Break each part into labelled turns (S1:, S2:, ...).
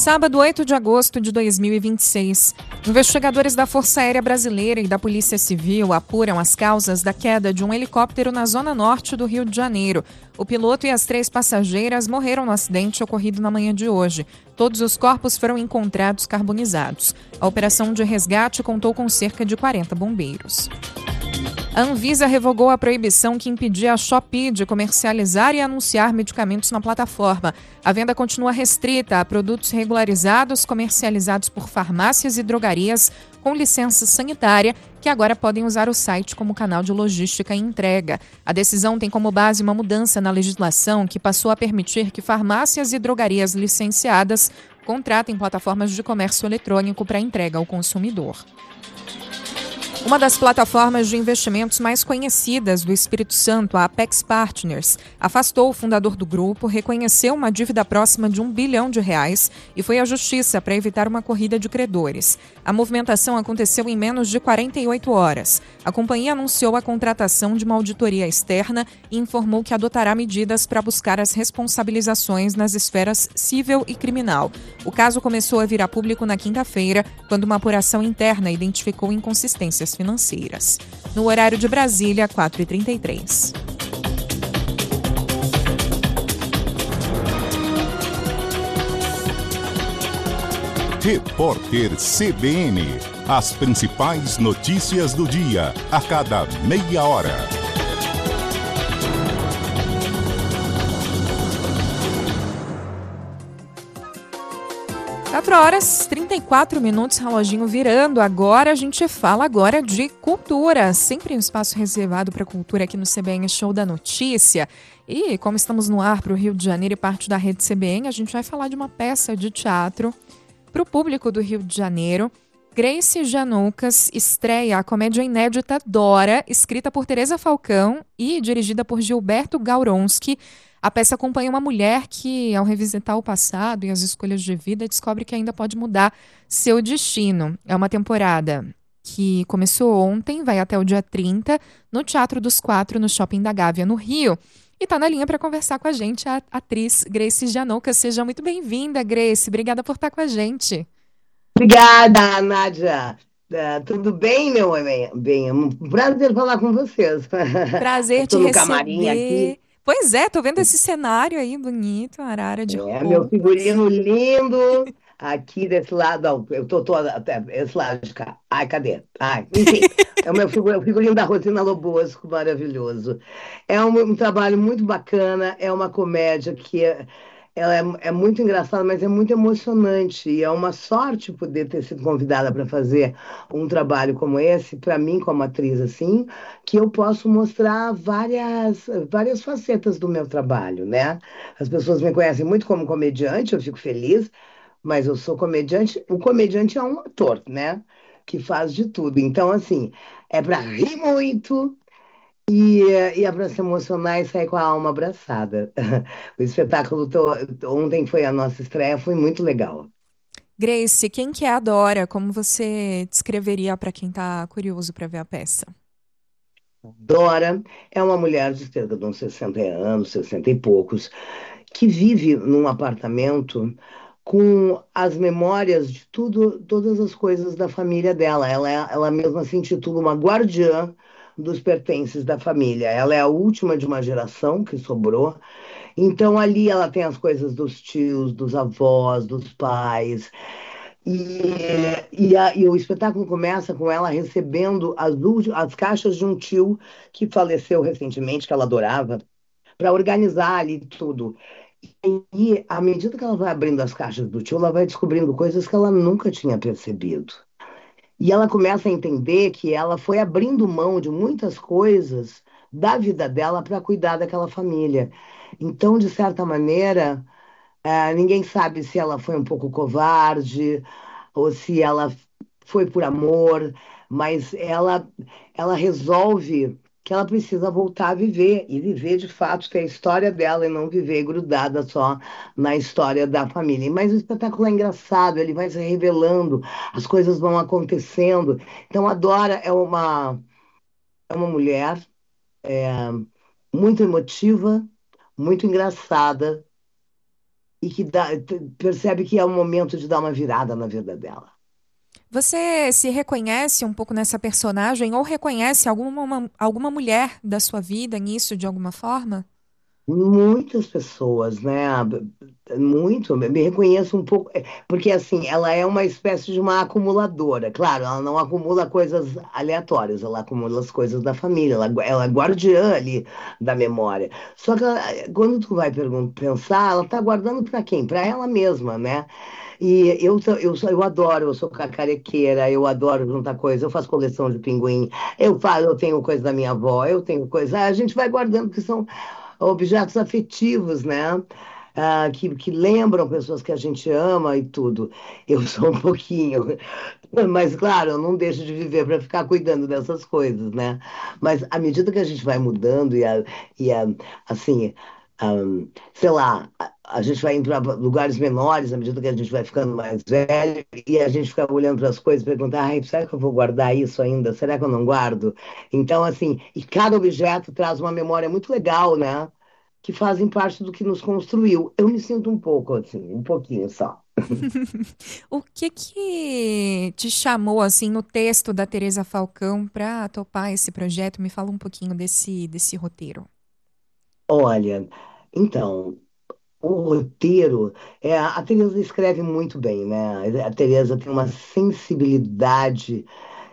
S1: Sábado, 8 de agosto de 2026. Investigadores da Força Aérea Brasileira e da Polícia Civil apuram as causas da queda de um helicóptero na zona norte do Rio de Janeiro. O piloto e as 3 passageiras morreram no acidente ocorrido na manhã de hoje. Todos os corpos foram encontrados carbonizados. A operação de resgate contou com cerca de 40 bombeiros. A Anvisa revogou a proibição que impedia a Shopee de comercializar e anunciar medicamentos na plataforma. A venda continua restrita a produtos regularizados comercializados por farmácias e drogarias com licença sanitária, que agora podem usar o site como canal de logística e entrega. A decisão tem como base uma mudança na legislação que passou a permitir que farmácias e drogarias licenciadas contratem plataformas de comércio eletrônico para entrega ao consumidor. Uma das plataformas de investimentos mais conhecidas do Espírito Santo, a Apex Partners, afastou o fundador do grupo, reconheceu uma dívida próxima de R$1 bilhão e foi à justiça para evitar uma corrida de credores. A movimentação aconteceu em menos de 48 horas. A companhia anunciou a contratação de uma auditoria externa e informou que adotará medidas para buscar as responsabilizações nas esferas civil e criminal. O caso começou a vir a público na quinta-feira, quando uma apuração interna identificou inconsistências financeiras. No horário de Brasília, 4h33.
S2: Repórter CBN. As principais notícias do dia, a cada meia hora.
S1: 4h34, reloginho virando. Agora a gente fala de cultura. Sempre um espaço reservado para cultura aqui no CBN Show da Notícia. E como estamos no ar para o Rio de Janeiro e parte da rede CBN, a gente vai falar de uma peça de teatro para o público do Rio de Janeiro. Grace Janucas estreia a comédia inédita Dora, escrita por Teresa Falcão e dirigida por Gilberto Gauronski. A peça acompanha uma mulher que, ao revisitar o passado e as escolhas de vida, descobre que ainda pode mudar seu destino. É uma temporada que começou ontem, vai até o dia 30, no Teatro dos Quatro, no Shopping da Gávea, no Rio. E está na linha para conversar com a gente a atriz Grace Janucas. Seja muito bem-vinda, Grace. Obrigada por estar com a gente.
S3: Obrigada, Nádia. Tudo bem, meu bem? É um prazer falar com vocês.
S1: Prazer te
S3: Estou no
S1: receber.
S3: camarim aqui.
S1: Pois é, tô vendo esse cenário aí bonito, arara de roupas.
S3: Meu figurino lindo. Aqui desse lado, ó, eu tô até esse lado de cá. Ai, cadê? Ai, enfim, é o meu figurino da Rosina Lobosco, maravilhoso. É um trabalho muito bacana, é uma comédia que ela é muito engraçada, mas é muito emocionante. E é uma sorte poder ter sido convidada para fazer um trabalho como esse, para mim, como atriz, assim, que eu posso mostrar várias facetas do meu trabalho, né? As pessoas me conhecem muito como comediante, eu fico feliz, mas eu sou comediante. O comediante é um ator, né? Que faz de tudo. Então, assim, é para rir muito. E é para se emocionar e sair com a alma abraçada. O espetáculo ontem foi a nossa estreia, foi muito legal.
S1: Grace, quem que é a Dora? Como você descreveria para quem está curioso para ver a peça?
S3: Dora é uma mulher de cerca de uns 60 anos, 60 e poucos, que vive num apartamento com as memórias de tudo, todas as coisas da família dela. Ela mesma se intitula uma guardiã dos pertences da família. Ela é a última de uma geração que sobrou. Então ali ela tem as coisas dos tios, dos avós, dos pais. E o espetáculo começa com ela recebendo as caixas de um tio que faleceu recentemente, que ela adorava, para organizar ali tudo. E à medida que ela vai abrindo as caixas do tio, ela vai descobrindo coisas que ela nunca tinha percebido. E ela começa a entender que ela foi abrindo mão de muitas coisas da vida dela para cuidar daquela família. Então, de certa maneira, ninguém sabe se ela foi um pouco covarde ou se ela foi por amor, mas ela resolve que ela precisa voltar a viver, e viver de fato ter a história dela e não viver grudada só na história da família. Mas o espetáculo é engraçado, ele vai se revelando, as coisas vão acontecendo. Então a Dora é uma mulher muito emotiva, muito engraçada, e que percebe que é o momento de dar uma virada na vida dela.
S1: Você se reconhece um pouco nessa personagem ou reconhece alguma mulher da sua vida nisso de alguma forma?
S3: Muitas pessoas, né? Muito, me reconheço um pouco, porque assim, ela é uma espécie de uma acumuladora. Claro, ela não acumula coisas aleatórias, ela acumula as coisas da família, ela é guardiã ali da memória. Só que quando tu vai pensar, ela tá guardando para quem? Para ela mesma, né? E eu adoro, eu sou cacarequeira, eu adoro juntar coisas, eu faço coleção de pinguim, eu tenho coisa da minha avó, eu tenho coisa, a gente vai guardando, que são objetos afetivos, né? Que lembram pessoas que a gente ama e tudo. Eu sou um pouquinho, mas claro, eu não deixo de viver para ficar cuidando dessas coisas, né? Mas à medida que a gente vai mudando assim, ah, sei lá, a gente vai indo para lugares menores à medida que a gente vai ficando mais velho e a gente fica olhando para as coisas e perguntar, ai, será que eu vou guardar isso ainda? Será que eu não guardo? Então, assim, e cada objeto traz uma memória muito legal, né? Que fazem parte do que nos construiu. Eu me sinto um pouco assim, um pouquinho só.
S1: O que que te chamou assim no texto da Teresa Falcão para topar esse projeto? Me fala um pouquinho desse roteiro.
S3: Olha, então, o roteiro, a Teresa escreve muito bem, né? A Teresa tem uma sensibilidade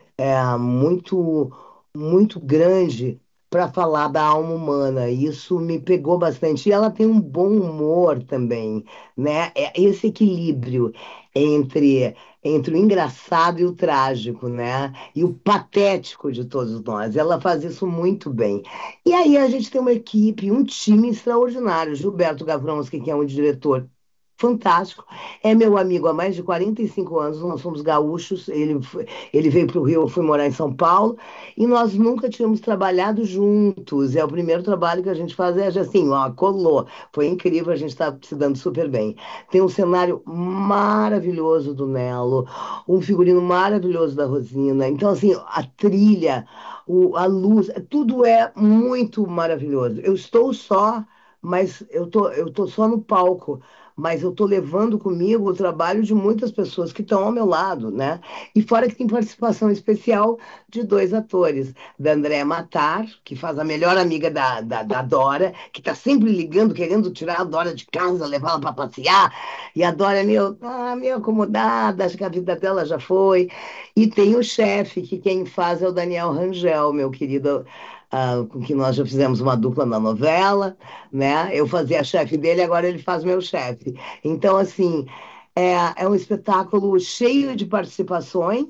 S3: muito, muito grande para falar da alma humana. E isso me pegou bastante. E ela tem um bom humor também, né? É esse equilíbrio entre, entre o engraçado e o trágico, né? E o patético de todos nós. Ela faz isso muito bem. E aí a gente tem uma equipe, um time extraordinário. Gilberto Gavronski, que é um diretor fantástico. É meu amigo há mais de 45 anos, nós somos gaúchos. Ele veio para o Rio, eu fui morar em São Paulo, e nós nunca tínhamos trabalhado juntos. É o primeiro trabalho que a gente faz, é assim, ó, colou. Foi incrível, a gente está se dando super bem. Tem um cenário maravilhoso do Nelo, um figurino maravilhoso da Rosina. Então, assim, a trilha, a luz, tudo é muito maravilhoso. Eu estou só, mas eu tô só no palco, mas eu estou levando comigo o trabalho de muitas pessoas que estão ao meu lado, né? E fora que tem participação especial de dois atores, da Andréa Matar, que faz a melhor amiga da Dora, que está sempre ligando, querendo tirar a Dora de casa, levá-la para passear, e a Dora é meio acomodada, acho que a vida dela já foi. E tem o chefe, que quem faz é o Daniel Rangel, meu querido, com que nós já fizemos uma dupla na novela, né? Eu fazia chefe dele, agora ele faz meu chefe. Então, assim, é um espetáculo cheio de participações,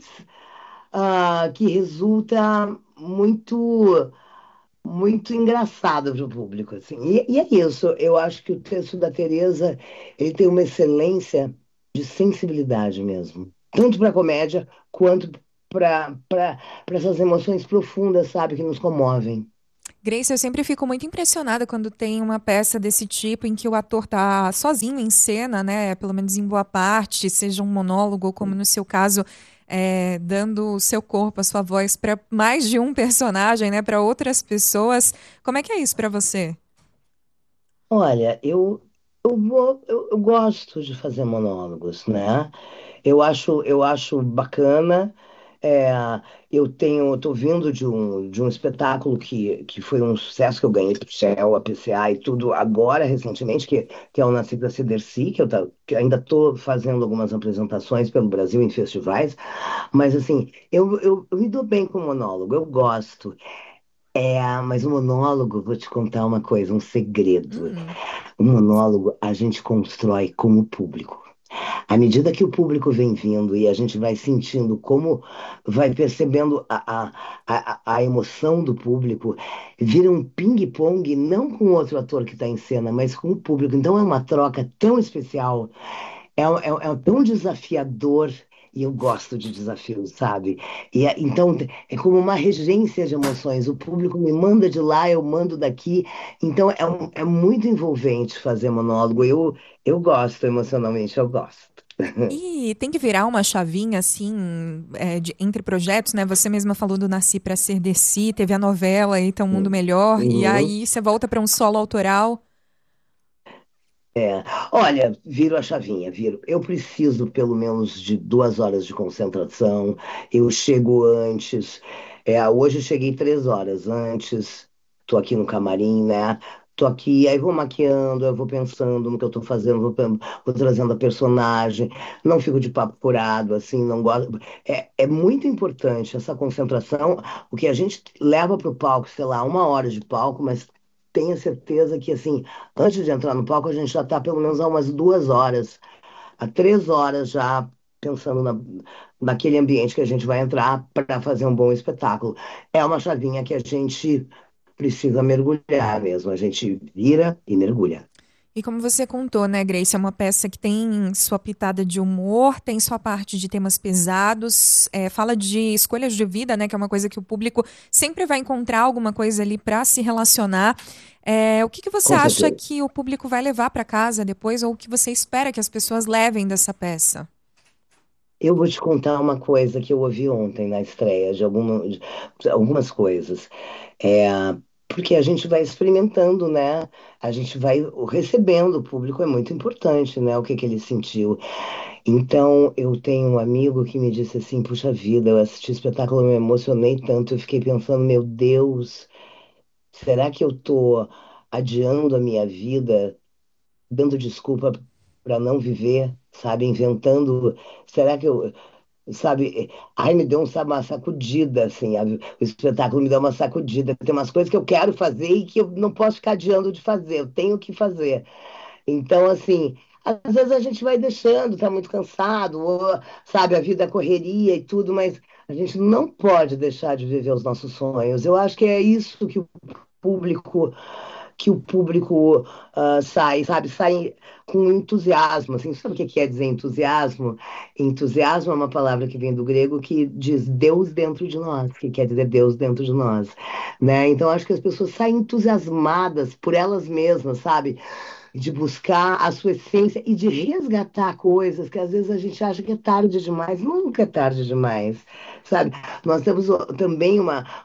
S3: que resulta muito engraçado para o público, assim. E é isso. Eu acho que o texto da Teresa ele tem uma excelência de sensibilidade mesmo, tanto para a comédia quanto para essas emoções profundas, sabe, que nos comovem.
S1: Grace, eu sempre fico muito impressionada quando tem uma peça desse tipo em que o ator tá sozinho em cena, né? Pelo menos em boa parte, seja um monólogo, como no seu caso, dando o seu corpo, a sua voz para mais de um personagem, né? Para outras pessoas. Como é que é isso para você?
S3: Olha, eu gosto de fazer monólogos, né? Eu acho bacana. É, eu tô vindo de um espetáculo que foi um sucesso que eu ganhei pro Shell, a PCA e tudo agora, recentemente, que é o Nasci para Cederci, que ainda estou fazendo algumas apresentações pelo Brasil em festivais, mas assim, eu me dou bem com monólogo, eu gosto. Mas o monólogo, vou te contar uma coisa, um segredo.
S1: Hum.
S3: O monólogo a gente constrói com o público. À medida que o público vem vindo e a gente vai sentindo como vai percebendo a emoção do público, vira um ping-pong, não com o outro ator que está em cena, mas com o público. Então é uma troca tão especial, é tão desafiador. E eu gosto de desafios, sabe? Então é como uma regência de emoções. O público me manda de lá, eu mando daqui. Então é muito envolvente fazer monólogo. Eu gosto emocionalmente, eu gosto.
S1: E tem que virar uma chavinha, assim, entre projetos, né? Você mesma falou do Nasci para Ser Desi, teve a novela Eita, um Mundo Melhor, e
S3: Uhum.
S1: aí você volta para um solo autoral.
S3: Olha, viro a chavinha, viro. Eu preciso pelo menos de 2 horas de concentração. Eu chego antes. Hoje eu cheguei 3 horas antes. Tô aqui no camarim, né? Tô aqui, aí vou maquiando, eu vou pensando no que eu tô fazendo, vou trazendo a personagem. Não fico de papo furado, assim, não gosto. É muito importante essa concentração. O que a gente leva pro palco, sei lá, 1 hora de palco, mas tenha certeza que, assim, antes de entrar no palco, a gente já está pelo menos há umas 2 horas, há 3 horas já pensando naquele ambiente que a gente vai entrar para fazer um bom espetáculo. É uma chavinha que a gente precisa mergulhar mesmo. A gente vira e mergulha.
S1: E como você contou, né, Grace, é uma peça que tem sua pitada de humor, tem sua parte de temas pesados, fala de escolhas de vida, né, que é uma coisa que o público sempre vai encontrar alguma coisa ali para se relacionar. O que que você
S3: Com
S1: acha
S3: certeza.
S1: que o público vai levar para casa depois, ou o que você espera que as pessoas levem dessa peça?
S3: Eu vou te contar uma coisa que eu ouvi ontem na estreia, de algumas coisas. É, Porque a gente vai experimentando, né? A gente vai recebendo, o público é muito importante, né? O que que ele sentiu. Então, eu tenho um amigo que me disse assim: puxa vida, eu assisti o espetáculo, eu me emocionei tanto, eu fiquei pensando, meu Deus, será que eu tô adiando a minha vida, dando desculpa para não viver, sabe? Inventando. Será que eu, sabe? Ai, me deu uma sacudida, assim, o espetáculo me deu uma sacudida. Tem umas coisas que eu quero fazer e que eu não posso ficar adiando de fazer, eu tenho que fazer. Então, assim, às vezes a gente vai deixando, tá muito cansado, ou, sabe, a vida é correria e tudo, mas a gente não pode deixar de viver os nossos sonhos. Eu acho que é isso público, que o público sai, sabe, sai com entusiasmo, assim, sabe o que quer dizer entusiasmo? Entusiasmo é uma palavra que vem do grego que diz Deus dentro de nós, que quer dizer Deus dentro de nós, né? Então acho que as pessoas saem entusiasmadas por elas mesmas, sabe? De buscar a sua essência e de resgatar coisas que às vezes a gente acha que é tarde demais. Nunca é tarde demais, sabe? Nós temos também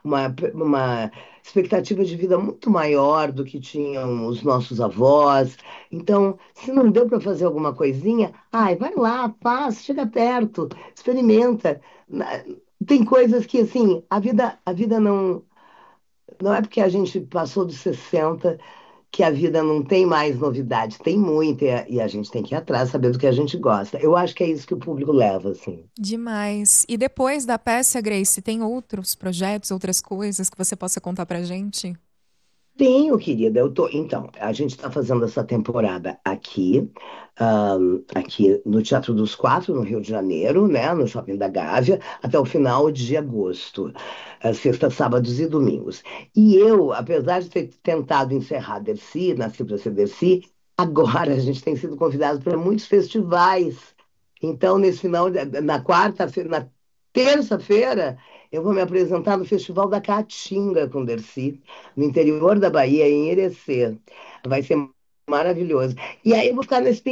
S3: uma expectativa de vida muito maior do que tinham os nossos avós. Então, se não deu para fazer alguma coisinha, ai, vai lá, faz, chega perto, experimenta. Tem coisas que, assim, a vida não é porque a gente passou dos 60 que a vida não tem mais novidade, tem muita, e a gente tem que ir atrás, sabendo do que a gente gosta. Eu acho que é isso que o público leva, assim.
S1: Demais. E depois da peça, Grace, tem outros projetos, outras coisas que você possa contar pra gente?
S3: Tenho, querida, Então, a gente está fazendo essa temporada aqui no Teatro dos Quatro, no Rio de Janeiro, né, no Shopping da Gávea, até o final de agosto, sexta, sábados e domingos. E eu, apesar de ter tentado encerrar Dercy, Nasci para Ser Dercy, agora a gente tem sido convidado para muitos festivais. Então, na quarta-feira, na terça-feira, eu vou me apresentar no Festival da Caatinga com Dercy no interior da Bahia, em Irecê. Vai ser maravilhoso. E aí eu vou ficar nesse